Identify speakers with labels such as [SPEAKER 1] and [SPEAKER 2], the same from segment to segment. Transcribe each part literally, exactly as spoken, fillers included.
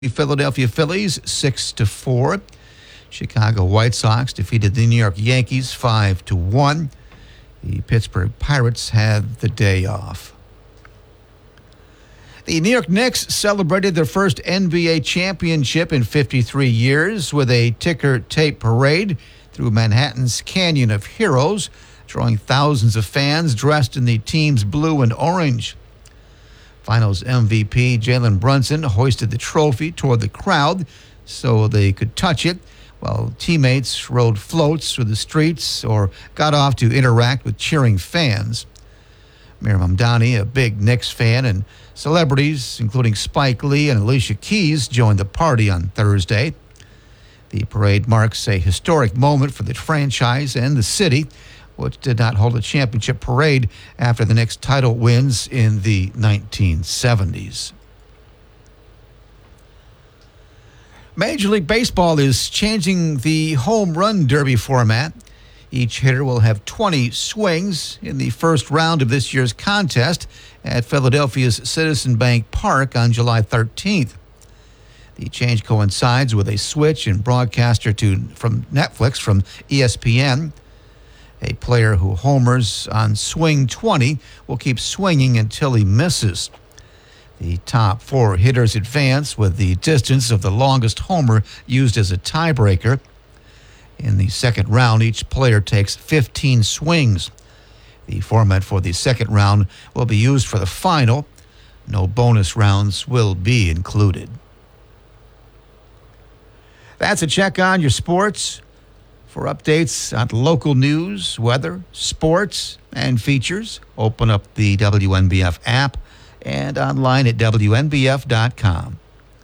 [SPEAKER 1] The Philadelphia Phillies six to four. Chicago White Sox defeated the New York Yankees five to one. The Pittsburgh Pirates had the day off. The New York Knicks celebrated their first N B A championship in fifty-three years with a ticker tape parade through Manhattan's Canyon of Heroes, drawing thousands of fans dressed in the team's blue and orange. Finals M V P Jalen Brunson hoisted the trophy toward the crowd so they could touch it, while teammates rode floats through the streets or got off to interact with cheering fans. Miriam Mamdani, a big Knicks fan, and celebrities including Spike Lee and Alicia Keys joined the party on Thursday. The parade marks a historic moment for the franchise and the city, which did not hold a championship parade after the Knicks' title wins in the nineteen seventies. Major League Baseball is changing the home run derby format. Each hitter will have twenty swings in the first round of this year's contest at Philadelphia's Citizen Bank Park on July thirteenth. The change coincides with a switch in broadcaster to from Netflix from E S P N. A player who homers on swing twenty will keep swinging until he misses. The top four hitters advance with the distance of the longest homer used as a tiebreaker. In the second round, each player takes fifteen swings. The format for the second round will be used for the final. No bonus rounds will be included. That's a check on your sports. For updates on local news, weather, sports, and features, open up the W N B F app and online at W N B F dot com.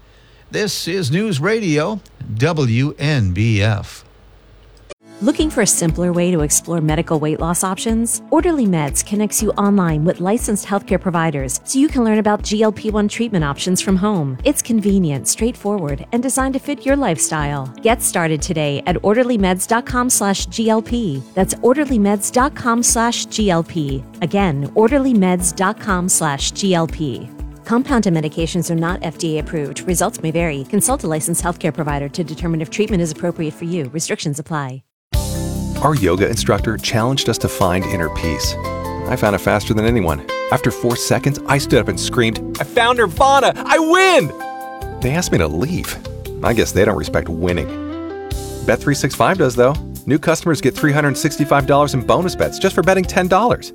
[SPEAKER 1] This is News Radio W N B F.
[SPEAKER 2] Looking for a simpler way to explore medical weight loss options? Orderly Meds connects you online with licensed healthcare providers so you can learn about G L P one treatment options from home. It's convenient, straightforward, and designed to fit your lifestyle. Get started today at orderly meds dot com slash G L P. That's orderly meds dot com slash G L P. Again, orderly meds dot com slash G L P. Compounded medications are not F D A approved. Results may vary. Consult a licensed healthcare provider to determine if treatment is appropriate for you. Restrictions apply.
[SPEAKER 3] Our yoga instructor challenged us to find inner peace. I found it faster than anyone. After four seconds, I stood up and screamed, "I found Nirvana! I win!" They asked me to leave. I guess they don't respect winning. Bet three sixty-five does, though. New customers get three hundred sixty-five dollars in bonus bets just for betting ten dollars.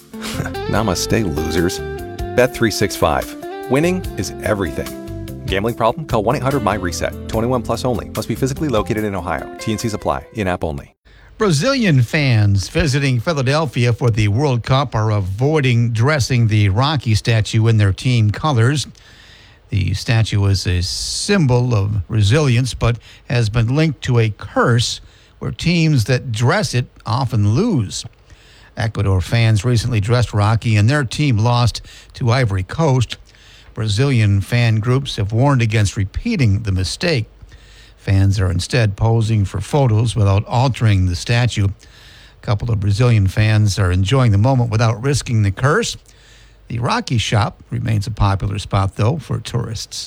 [SPEAKER 3] Namaste, losers. Bet three sixty-five. Winning is everything. Gambling problem? Call one eight hundred my reset. twenty-one plus only. Must be physically located in Ohio. T and Cs apply. In-app only.
[SPEAKER 1] Brazilian fans visiting Philadelphia for the World Cup are avoiding dressing the Rocky statue in their team colors. The statue is a symbol of resilience, but has been linked to a curse where teams that dress it often lose. Ecuador fans recently dressed Rocky and their team lost to Ivory Coast. Brazilian fan groups have warned against repeating the mistake. Fans are instead posing for photos without altering the statue. A couple of Brazilian fans are enjoying the moment without risking the curse. The Rocky shop remains a popular spot, though, for tourists.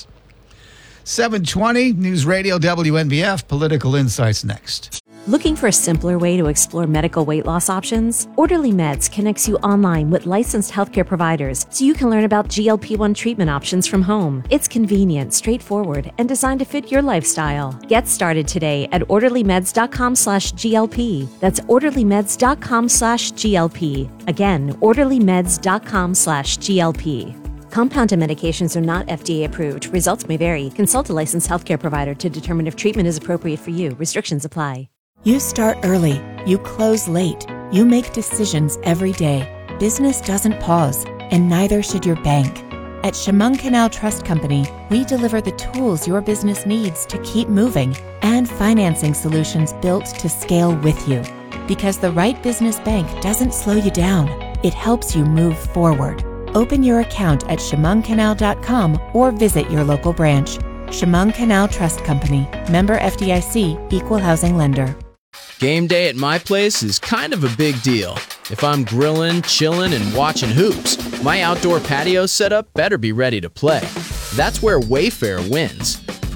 [SPEAKER 1] seven twenty, News Radio W N B F, Political Insights next.
[SPEAKER 2] Looking for a simpler way to explore medical weight loss options? Orderly Meds connects you online with licensed healthcare providers so you can learn about G L P one treatment options from home. It's convenient, straightforward, and designed to fit your lifestyle. Get started today at orderly meds dot com slash G L P. That's orderly meds dot com slash G L P. Again, orderly meds dot com slash G L P. Compounded medications are not F D A approved. Results may vary. Consult a licensed healthcare provider to determine if treatment is appropriate for you. Restrictions apply.
[SPEAKER 4] You start early. You close late. You make decisions every day. Business doesn't pause, and neither should your bank. At Chemung Canal Trust Company, we deliver the tools your business needs to keep moving and financing solutions built to scale with you. Because the right business bank doesn't slow you down. It helps you move forward. Open your account at chemung canal dot com or visit your local branch. Chemung Canal Trust Company. Member F D I C. Equal Housing Lender.
[SPEAKER 5] Game day at my place is kind of a big deal. If I'm grilling, chilling, and watching hoops, my outdoor patio setup better be ready to play. That's where Wayfair wins.